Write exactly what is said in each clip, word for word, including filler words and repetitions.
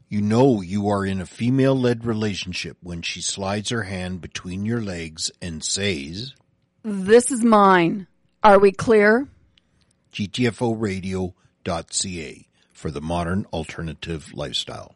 You know you are in a female-led relationship when she slides her hand between your legs and says, "This is mine. Are we clear?" G T F O radio dot C A for the modern alternative lifestyle.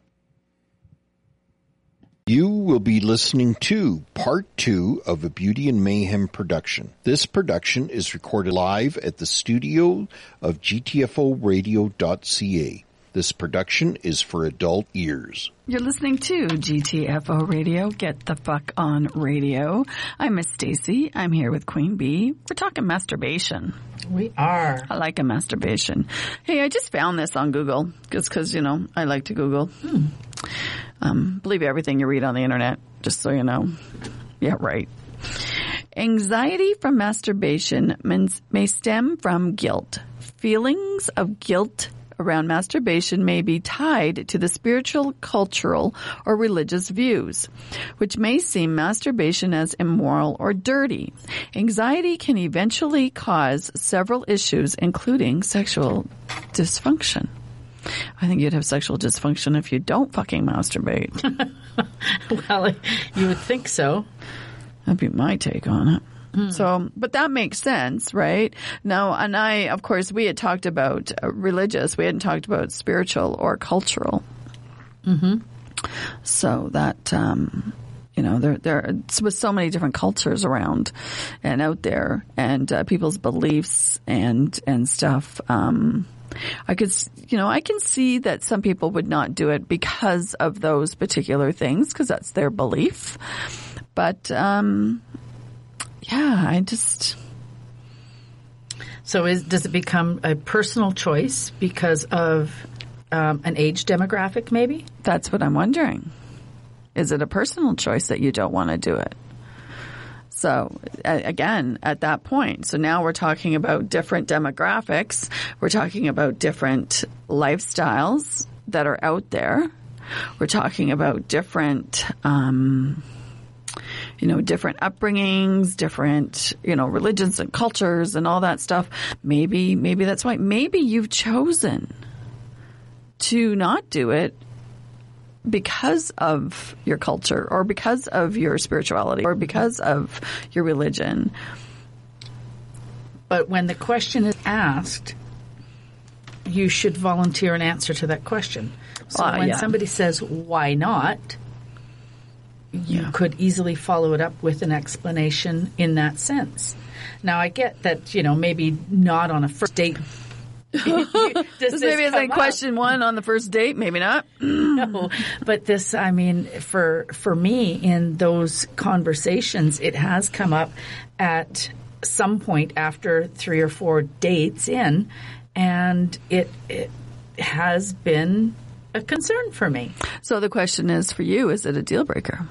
You will be listening to part two of a Beauty and Mayhem production. This production is recorded live at the studio of G T F O radio dot C A. This production is for adult ears. You're listening to G T F O Radio, Get the Fuck On Radio. I'm Miss Stacy. I'm here with Queen Bee. We're talking masturbation. We are. I like a masturbation. Hey, I just found this on Google, just because, you know, I like to Google. Hmm. Um, believe everything you read on the internet, just so you know. Yeah, right. Anxiety from masturbation may stem from guilt. Feelings of guilt around masturbation may be tied to the spiritual, cultural, or religious views, which may seem masturbation as immoral or dirty. Anxiety can eventually cause several issues, including sexual dysfunction. I think you'd have sexual dysfunction if you don't fucking masturbate. Well, you would think so. That'd be my take on it. Mm. So, but that makes sense, right? Now, and I, of course, we had talked about uh, religious. We hadn't talked about spiritual or cultural. Mm-hmm. So that, um, you know, there, there, with so many different cultures around and out there, and uh, people's beliefs and and stuff. Um, I could, you know, I can see that some people would not do it because of those particular things, because that's their belief. But, um, yeah, I just. So is, does it become a personal choice because of um, an age demographic, maybe? That's what I'm wondering. Is it a personal choice that you don't want to do it? So, again, at that point, so now we're talking about different demographics. We're talking about different lifestyles that are out there. We're talking about different, um, you know, different upbringings, different, you know, religions and cultures and all that stuff. Maybe, maybe that's why. Maybe you've chosen to not do it because of your culture or because of your spirituality or because of your religion. But when the question is asked, you should volunteer an answer to that question. So uh, when yeah. somebody says, why not, you yeah. could easily follow it up with an explanation in that sense. Now, I get that, you know, maybe not on a first date. Does this maybe is like question one on the first date, maybe not. No, but this, I mean, for for me in those conversations, it has come up at some point after three or four dates in, and it it has been a concern for me. So the question is for you, is it a deal breaker?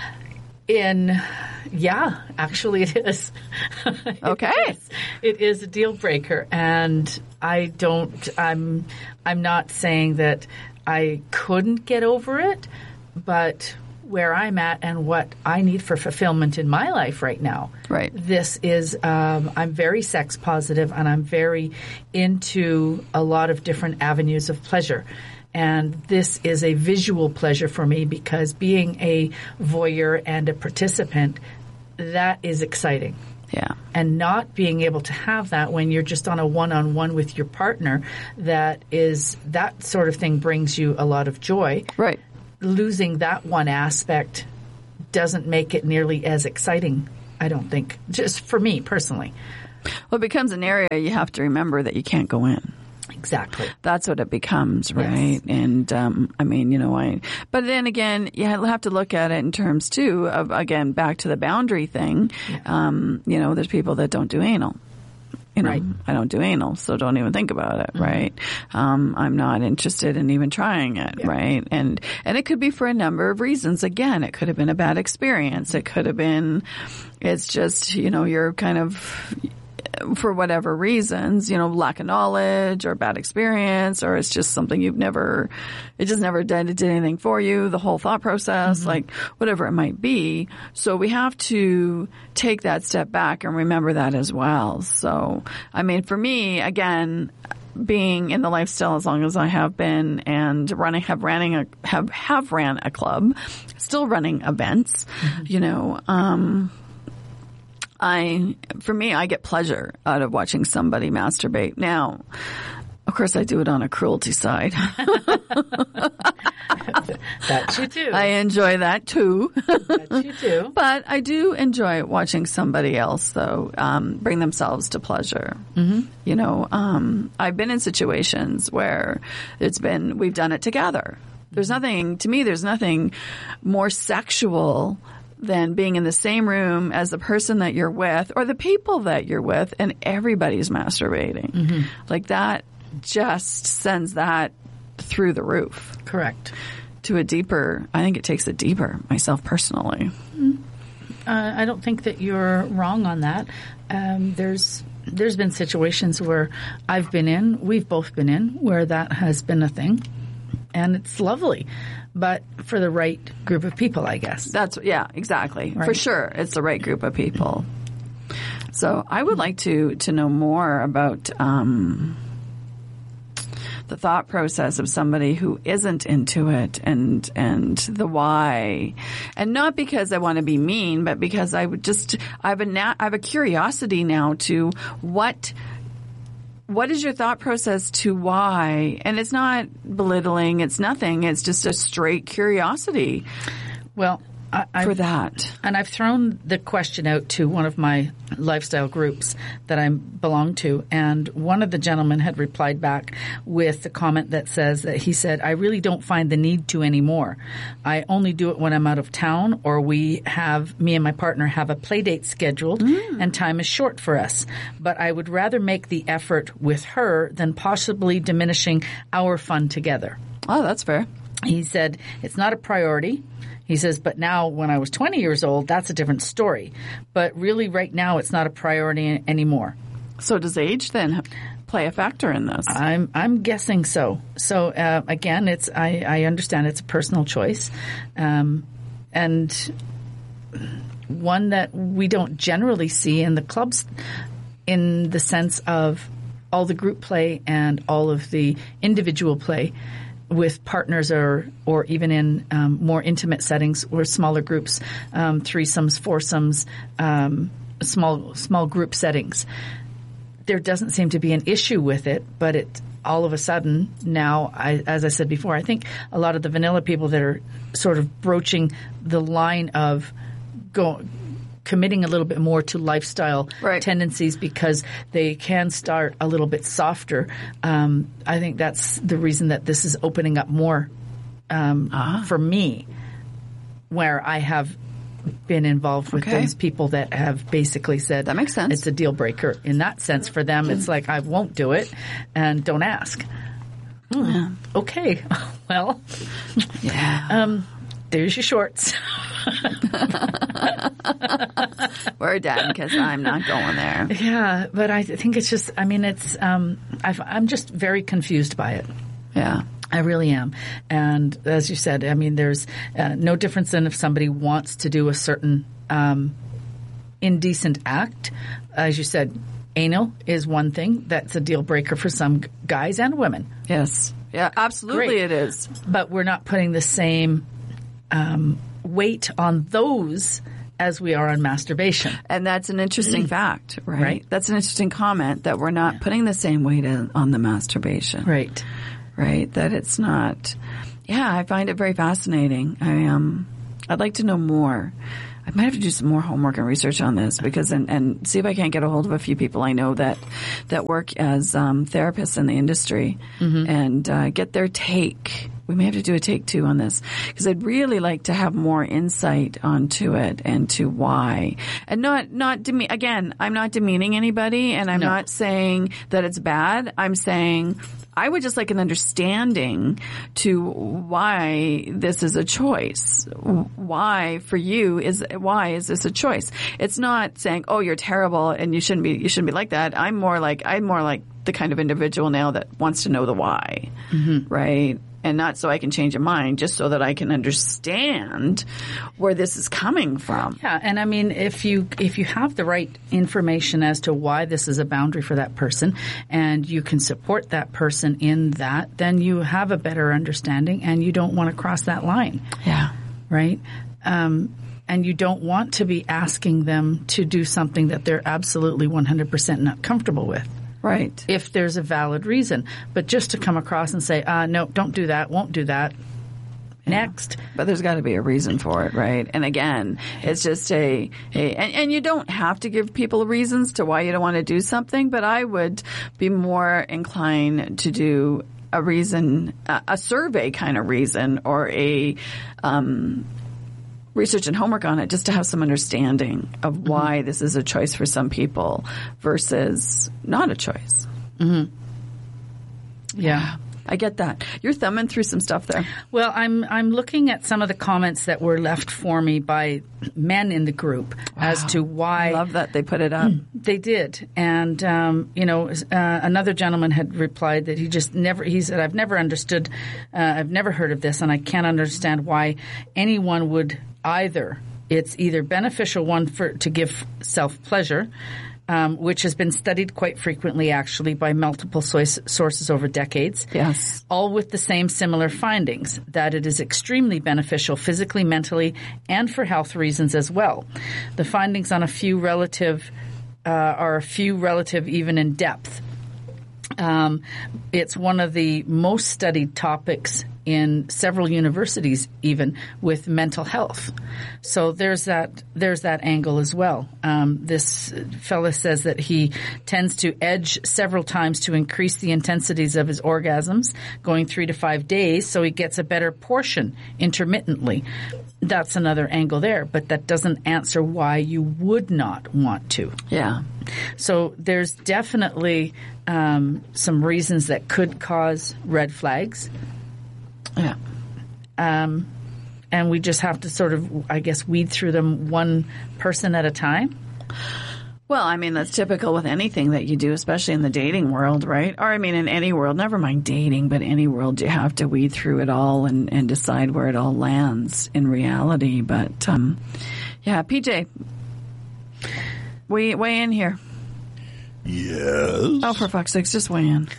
In, yeah, actually it is. Okay. It is. It is a deal breaker. And I don't, I'm, I'm not saying that I couldn't get over it, but where I'm at and what I need for fulfillment in my life right now. Right. This is, um, I'm very sex positive and I'm very into a lot of different avenues of pleasure. And this is a visual pleasure for me because being a voyeur and a participant, that is exciting. Yeah. And not being able to have that when you're just on a one-on-one with your partner, that is, that sort of thing brings you a lot of joy. Right. Losing that one aspect doesn't make it nearly as exciting, I don't think, just for me personally. Well, it becomes an area you have to remember that you can't go in. Exactly. That's what it becomes, right? Yes. And, um, I mean, you know, I, but then again, you have to look at it in terms too of, again, back to the boundary thing. Yeah. Um, you know, there's people that don't do anal. You know, right. I don't do anal, so don't even think about it, mm-hmm. right? Um, I'm not interested in even trying it, yeah. right? And, and it could be for a number of reasons. Again, it could have been a bad experience. It could have been, it's just, you know, you're kind of, for whatever reasons, you know, lack of knowledge or bad experience, or it's just something you've never, it just never did, did anything for you, the whole thought process, mm-hmm. like whatever it might be. So we have to take that step back and remember that as well. So, I mean, for me, again, being in the lifestyle as long as I have been and running, have running a, have, have ran a club, still running events, mm-hmm. you know, um, I, for me, I get pleasure out of watching somebody masturbate. Now, of course, I do it on a cruelty side. That you do. I enjoy that too. That you do. But I do enjoy watching somebody else, though, um, bring themselves to pleasure. Mm-hmm. You know, um, I've been in situations where it's been, we've done it together. There's nothing, to me, there's nothing more sexual than being in the same room as the person that you're with or the people that you're with and everybody's masturbating. Mm-hmm. Like that just sends that through the roof. Correct. To a deeper, I think it takes it deeper, myself personally. Uh, I don't think that you're wrong on that. Um, there's there's been situations where I've been in, we've both been in, where that has been a thing. And it's lovely. But for the right group of people, I guess. That's, yeah, exactly. Right. For sure. It's the right group of people. So I would like to, to know more about, um, the thought process of somebody who isn't into it and, and the why. And not because I want to be mean, but because I would just, I have a, na- I have a curiosity now to what, what is your thought process to why? And it's not belittling. It's nothing. It's just a straight curiosity. Well, I, I've, for that. And I've thrown the question out to one of my lifestyle groups that I belong to, and one of the gentlemen had replied back with a comment that says that he said, I really don't find the need to anymore. I only do it when I'm out of town or we have, me and my partner have a play date scheduled mm. and time is short for us. But I would rather make the effort with her than possibly diminishing our fun together. Oh, that's fair. He said, it's not a priority. He says, but now when I was twenty years old, that's a different story. But really right now, it's not a priority anymore. So does age then play a factor in this? I'm I'm guessing so. So uh, again, it's I, I understand it's a personal choice, um, and one that we don't generally see in the clubs in the sense of all the group play and all of the individual play with partners or or even in um, more intimate settings or smaller groups, um, threesomes, foursomes, um, small small group settings. There doesn't seem to be an issue with it, but it all of a sudden now, I, as I said before, I think a lot of the vanilla people that are sort of broaching the line of go, committing a little bit more to lifestyle right. tendencies because they can start a little bit softer. Um, I think that's the reason that this is opening up more um, ah. for me, where I have been involved with okay. those people that have basically said that makes sense. It's a deal breaker. In that sense, for them, it's like, I won't do it and don't ask. Hmm. Yeah. Okay. Well, yeah. Um, there's your shorts. We're done because I'm not going there. Yeah, but I think it's just, I mean, it's, um, I've, I'm just very confused by it. Yeah. I really am. And as you said, I mean, there's uh, no difference than if somebody wants to do a certain um, indecent act. As you said, anal is one thing that's a deal breaker for some g- guys and women. Yes. Yeah, absolutely Great. It is. But we're not putting the same um, weight on those as we are on masturbation. And that's an interesting fact, right? Right. That's an interesting comment that we're not yeah. putting the same weight in, on the masturbation. Right. Right. That it's not. Yeah, I find it very fascinating. I um, I'd like to know more. I might have to do some more homework and research on this because and, and see if I can't get a hold of a few people I know that that work as um, therapists in the industry mm-hmm. and uh, get their take. We may have to do a take two on this because I'd really like to have more insight onto it and to why. And not, not, deme- again, I'm not demeaning anybody and I'm no. not saying that it's bad. I'm saying I would just like an understanding to why this is a choice. Why for you is, why is this a choice? It's not saying, oh, you're terrible and you shouldn't be, you shouldn't be like that. I'm more like, I'm more like the kind of individual now that wants to know the why. Mm-hmm. Right. and not so I can change a mind, just so that I can understand where this is coming from. Yeah, and I mean, if you if you have the right information as to why this is a boundary for that person, and you can support that person in that, then you have a better understanding, and you don't want to cross that line. Yeah. Right? Um, and you don't want to be asking them to do something that they're absolutely one hundred percent not comfortable with. Right. If there's a valid reason. But just to come across and say, uh, no, don't do that, won't do that. Next. Yeah. But there's got to be a reason for it, right? And again, it's just a, a and, and you don't have to give people reasons to why you don't want to do something, but I would be more inclined to do a reason, a, a survey kind of reason, or a um, research and homework on it, just to have some understanding of why mm-hmm. this is a choice for some people versus not a choice. Mm-hmm. Yeah. I get that. You're thumbing through some stuff there. Well, I'm I'm looking at some of the comments that were left for me by men in the group wow. as to why. I love that they put it up. They did, and um, you know, uh, another gentleman had replied that he just never. He said, "I've never understood. Uh, I've never heard of this, and I can't understand why anyone would either. It's either beneficial one for to give self pleasure." Um, which has been studied quite frequently, actually, by multiple so- sources over decades. Yes. All with the same similar findings, that it is extremely beneficial physically, mentally, and for health reasons as well. The findings on a few relative uh, are a few relative even in depth. Um, it's one of the most studied topics in several universities, even with mental health. So there's that there's that angle as well. Um, this fella says that he tends to edge several times to increase the intensities of his orgasms, going three to five days, so he gets a better portion intermittently. That's another angle there, but that doesn't answer why you would not want to. Yeah. So there's definitely um, some reasons that could cause red flags. Yeah. Um, and we just have to sort of, I guess, weed through them one person at a time. Well, I mean, that's typical with anything that you do, especially in the dating world, right? Or, I mean, in any world, never mind dating, but any world, you have to weed through it all and, and decide where it all lands in reality. But, um, yeah, P J, weigh, weigh in here. Yes. Oh, for fuck's sakes, just weigh in.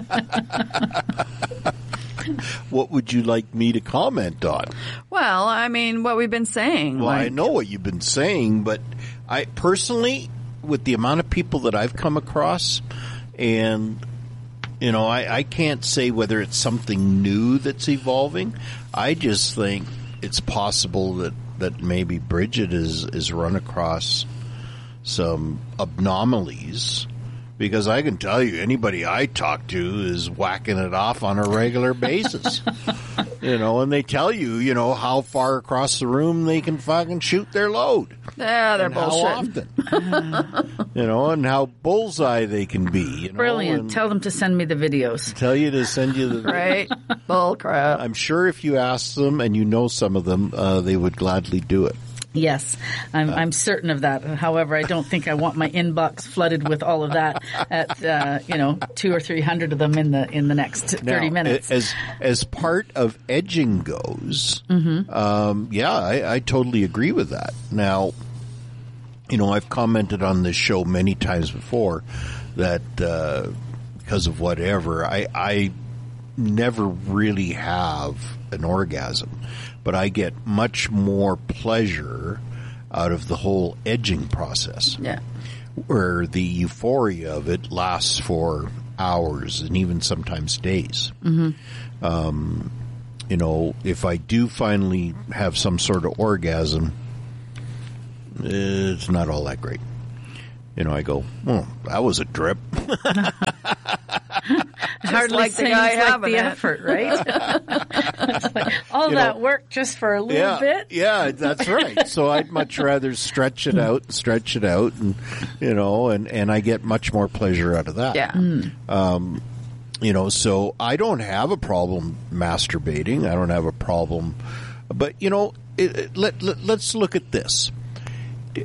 What would you like me to comment on? Well, I mean, what we've been saying. Well, like, I know what you've been saying, but I personally, with the amount of people that I've come across, and, you know, I, I can't say whether it's something new that's evolving. I just think it's possible that, that maybe Bridget is, is run across some anomalies. Because I can tell you, anybody I talk to is whacking it off on a regular basis. You know, and they tell you, you know, how far across the room they can fucking shoot their load. Yeah, they're and bullshit. How often. You know, and how bullseye they can be. You know, Brilliant. Tell them to send me the videos. Tell you to send you the Right. Bull crap. I'm sure if you ask them, and you know some of them, uh, they would gladly do it. Yes, I'm, uh, I'm certain of that. However, I don't think I want my inbox flooded with all of that at, uh, you know, two or three hundred of them in the in the next thirty now, minutes. As as part of edging goes, mm-hmm. um, yeah, I, I totally agree with that. Now, you know, I've commented on this show many times before that uh, because of whatever, I, I never really have an orgasm. But I get much more pleasure out of the whole edging process. Yeah. Where the euphoria of it lasts for hours and even sometimes days. Mm-hmm. Um, you know, if I do finally have some sort of orgasm, it's not all that great. You know, I go, oh, that was a drip. Hardly like the seems guy like having the it. effort, right? It's like, all You that know, work just for a little yeah, bit? Yeah, that's right. So I'd much rather stretch it out, stretch it out, and you know, and, and I get much more pleasure out of that. Yeah. Um, you know, so I don't have a problem masturbating. I don't have a problem, but you know, it, it, let, let let's look at this.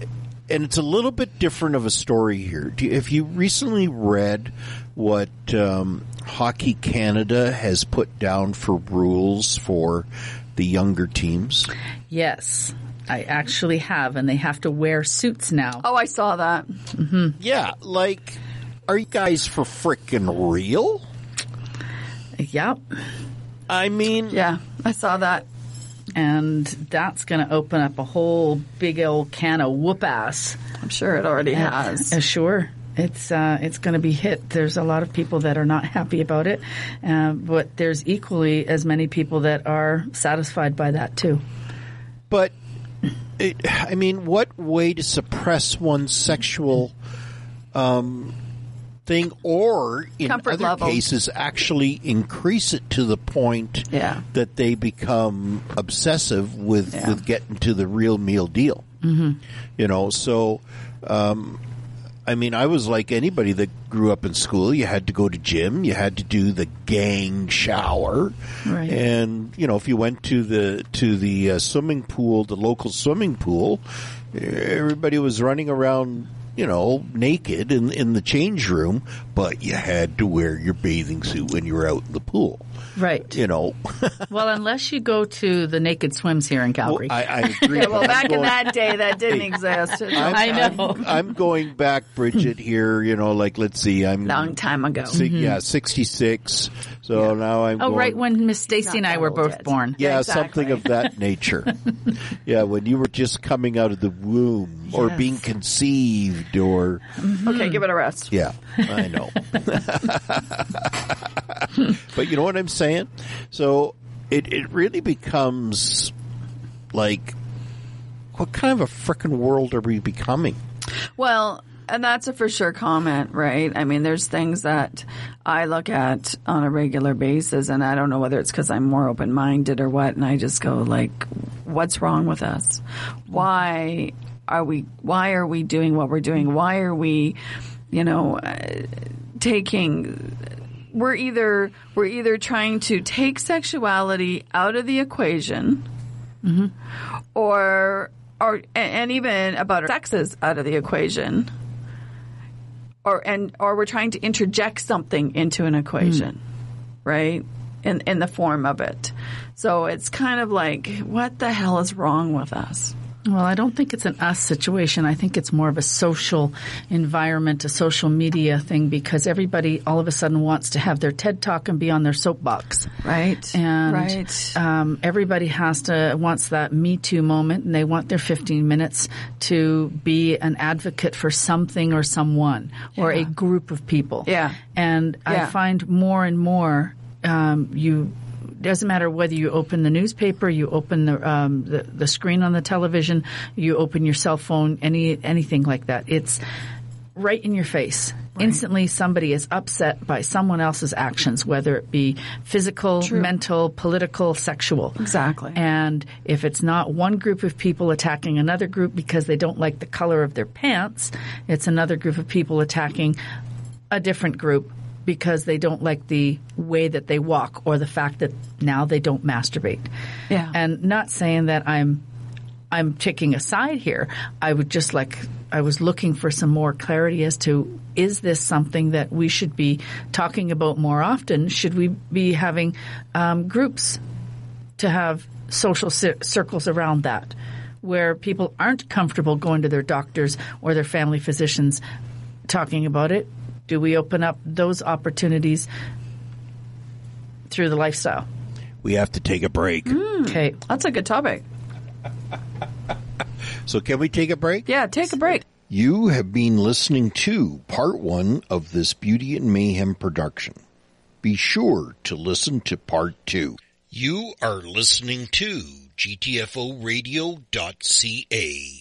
and it's a little bit different of a story here. Do you, have you recently read what um, Hockey Canada has put down for rules for the younger teams? Yes, I actually have, and they have to wear suits now. Oh, I saw that. Mm-hmm. Yeah, like, are you guys for frickin' real? Yep. I mean... Yeah, I saw that. And that's going to open up a whole big old can of whoop-ass. I'm sure it already has. Uh, sure. It's uh, it's going to be hit. There's a lot of people that are not happy about it, uh, but there's equally as many people that are satisfied by that too. But, it, I mean, what way to suppress one's sexual um, thing, or in Comfort other level. cases, actually increase it to the point Yeah. that they become obsessive with, Yeah. with getting to the real meal deal. Mm-hmm. You know, so... Um, I mean, I was like anybody that grew up in school. You had to go to gym. You had to do the gang shower. Right. And, you know, if you went to the to the uh, swimming pool, the local swimming pool, everybody was running around, you know, naked in, in the change room, but you had to wear your bathing suit when you were out in the pool. Right. You know. Well, unless you go to the naked swims here in Calgary. Well, I, I agree. Yeah, well, but I'm back in going- that day, that didn't exist. I'm, I know. I'm, I'm going back, Bridget, here, you know, like, let's see. I'm Long time ago. Si- Yeah, sixty-six. So now I'm oh, going, right when Miss Stacy and Not I that were old both yet. born. Yeah, Exactly. something of that nature. Yeah, when you were just coming out of the womb or Yes. being conceived or... Okay, give it a rest. Yeah, I know. But you know what I'm saying? So it, it really becomes like, what kind of a frickin' world are we becoming? Well, and that's a for sure comment, right? I mean, there's things that I look at on a regular basis, and I don't know whether it's because I'm more open-minded or what, and I just go like, what's wrong with us? Why are we, why are we doing what we're doing? Why are we, you know, uh, taking, we're either, we're either trying to take sexuality out of the equation, mm-hmm. or, or, and even about our sexes out of the equation. Or and or we're trying to interject something into an equation, mm. right? In in the form of it. So it's kind of like, what the hell is wrong with us? Well, I don't think it's an us situation. I think it's more of a social environment, a social media thing, because everybody all of a sudden wants to have their TED Talk and be on their soapbox. Right. And right. Um, everybody has to, wants that Me Too moment, and they want their fifteen minutes to be an advocate for something or someone or Yeah. a group of people. Yeah. And Yeah. I find more and more um, you doesn't matter whether you open the newspaper, you open the, um, the the screen on the television, you open your cell phone, any anything like that. It's right in your face. Right. Instantly, somebody is upset by someone else's actions, whether it be physical, True. mental, political, sexual. Exactly. And if it's not one group of people attacking another group because they don't like the color of their pants, it's another group of people attacking a different group because they don't like the way that they walk or the fact that now they don't masturbate. Yeah. And not saying that I'm I'm taking a side here. I would just like I was looking for some more clarity as to, is this something that we should be talking about more often? Should we be having um, groups to have social cir- circles around that where people aren't comfortable going to their doctors or their family physicians talking about it? Do we open up those opportunities through the lifestyle? We have to take a break. Mm. Okay. That's a good topic. So can we take a break? Yeah, take a break. You have been listening to part one of this Beauty and Mayhem production. Be sure to listen to part two. You are listening to G T F O radio dot C A.